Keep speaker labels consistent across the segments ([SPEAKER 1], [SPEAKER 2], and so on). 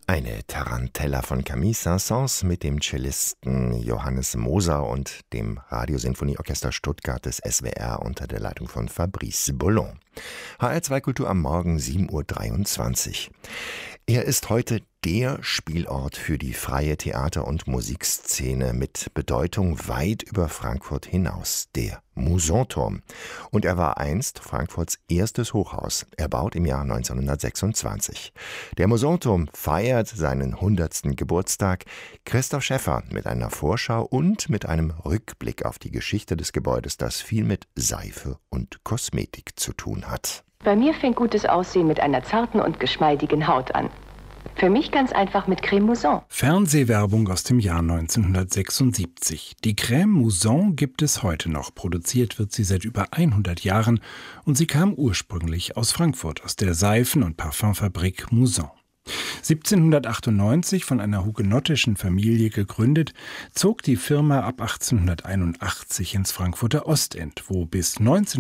[SPEAKER 1] Eine Tarantella von Camille Saint-Saëns mit dem Cellisten Johannes Moser und dem Radiosinfonieorchester Stuttgart des SWR unter der Leitung von Fabrice Bollon. HR2 Kultur am Morgen 7.23 Uhr. Er ist heute der Spielort für die freie Theater- und Musikszene mit Bedeutung weit über Frankfurt hinaus, der Musanturm. Und er war einst Frankfurts erstes Hochhaus, erbaut im Jahr 1926. Der Musanturm feiert seinen 100. Geburtstag. Christoph Schäffer mit einer Vorschau und mit einem Rückblick auf die Geschichte des Gebäudes, das viel mit Seife und Kosmetik zu tun hat.
[SPEAKER 2] Bei mir fängt gutes Aussehen mit einer zarten und geschmeidigen Haut an. Für mich ganz einfach mit Creme Mouson.
[SPEAKER 3] Fernsehwerbung aus dem Jahr 1976. Die Creme Mouson gibt es heute noch. Produziert wird sie seit über 100 Jahren und sie kam ursprünglich aus Frankfurt, aus der Seifen- und Parfumfabrik Mouson. 1798 von einer hugenottischen Familie gegründet, zog die Firma ab 1881 ins Frankfurter Ostend, wo bis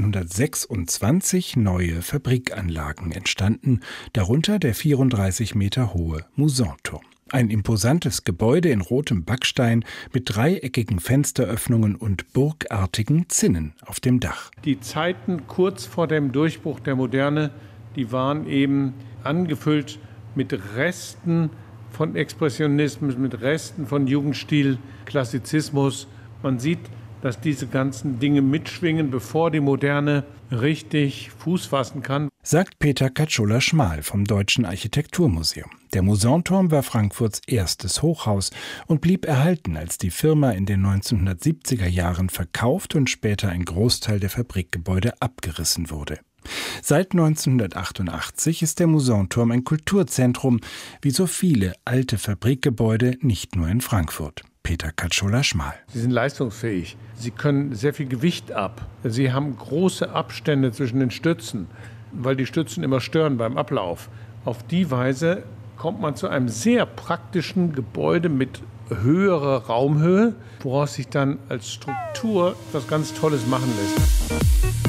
[SPEAKER 3] 1926 neue Fabrikanlagen entstanden, darunter der 34 Meter hohe Musanturm. Ein imposantes Gebäude in rotem Backstein mit dreieckigen Fensteröffnungen und burgartigen Zinnen auf dem Dach.
[SPEAKER 4] Die Zeiten kurz vor dem Durchbruch der Moderne, die waren eben angefüllt mit Resten von Expressionismus, mit Resten von Jugendstil, Klassizismus. Man sieht, dass diese ganzen Dinge mitschwingen, bevor die Moderne richtig Fuß fassen kann.
[SPEAKER 3] Sagt Peter Katschola-Schmal vom Deutschen Architekturmuseum. Der Musanturm war Frankfurts erstes Hochhaus und blieb erhalten, als die Firma in den 1970er Jahren verkauft und später ein Großteil der Fabrikgebäude abgerissen wurde. Seit 1988 ist der Musanturm ein Kulturzentrum, wie so viele alte Fabrikgebäude, nicht nur in Frankfurt. Peter Katschola-Schmal.
[SPEAKER 4] Sie sind leistungsfähig. Sie können sehr viel Gewicht ab. Sie haben große Abstände zwischen den Stützen, weil die Stützen immer stören beim Ablauf. Auf die Weise kommt man zu einem sehr praktischen Gebäude mit höherer Raumhöhe, woraus sich dann als Struktur etwas ganz Tolles machen lässt.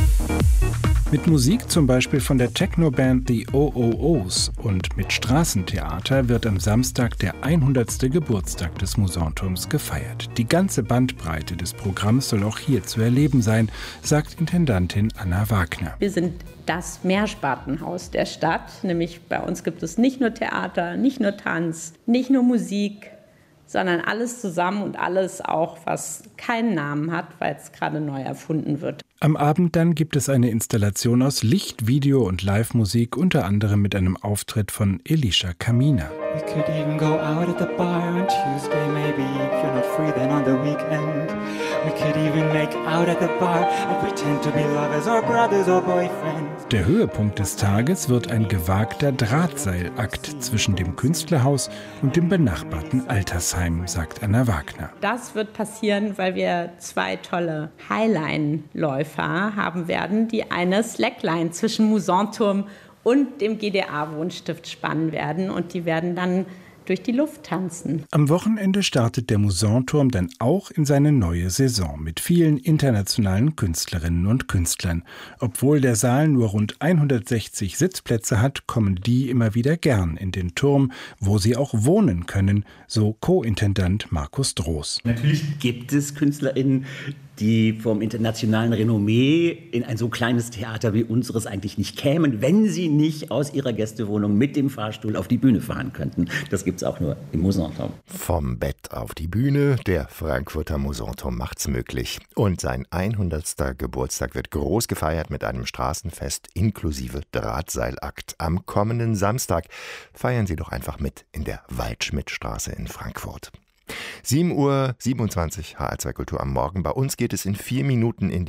[SPEAKER 3] Mit Musik zum Beispiel von der Techno-Band The OOOs und mit Straßentheater wird am Samstag der 100. Geburtstag des Musanturms gefeiert. Die ganze Bandbreite des Programms soll auch hier zu erleben sein, sagt Intendantin Anna Wagner.
[SPEAKER 5] Wir sind das Mehrspartenhaus der Stadt, nämlich bei uns gibt es nicht nur Theater, nicht nur Tanz, nicht nur Musik, sondern alles zusammen und alles auch, was keinen Namen hat, weil es gerade neu erfunden wird.
[SPEAKER 3] Am Abend dann gibt es eine Installation aus Licht, Video und Live-Musik, unter anderem mit einem Auftritt von Elisha Kamina.
[SPEAKER 6] We could even go out at the bar on Tuesday, maybe if you're not free then on the weekend. We could even make out at the bar and pretend to be lovers or brothers or boyfriends.
[SPEAKER 3] Der Höhepunkt des Tages wird ein gewagter Drahtseilakt zwischen dem Künstlerhaus und dem benachbarten Altersheim, sagt Anna Wagner.
[SPEAKER 5] Das wird passieren, weil wir zwei tolle Highline-Läufer haben werden, die eine Slackline zwischen Musanturm und dem GDA-Wohnstift spannen werden und die werden dann durch die Luft tanzen.
[SPEAKER 3] Am Wochenende startet der Musanturm dann auch in seine neue Saison mit vielen internationalen Künstlerinnen und Künstlern. Obwohl der Saal nur rund 160 Sitzplätze hat, kommen die immer wieder gern in den Turm, wo sie auch wohnen können, so Co-Intendant Markus Droß.
[SPEAKER 7] Natürlich gibt es KünstlerInnen, die vom internationalen Renommee in ein so kleines Theater wie unseres eigentlich nicht kämen, wenn sie nicht aus ihrer Gästewohnung mit dem Fahrstuhl auf die Bühne fahren könnten. Das gibt es auch nur im Musanturm.
[SPEAKER 1] Vom Bett auf die Bühne, der Frankfurter Musanturm macht's möglich. Und sein 100. Geburtstag wird groß gefeiert mit einem Straßenfest inklusive Drahtseilakt. Am kommenden Samstag feiern Sie doch einfach mit in der Waldschmidtstraße in Frankfurt. 7.27 Uhr, HR2 Kultur am Morgen. Bei uns geht es in 4 Minuten in die